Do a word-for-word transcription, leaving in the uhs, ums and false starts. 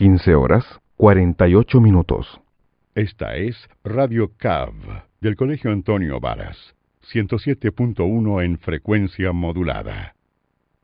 quince horas, cuarenta y ocho minutos. Esta es Radio C A V del Colegio Antonio Varas, ciento siete punto uno en frecuencia modulada.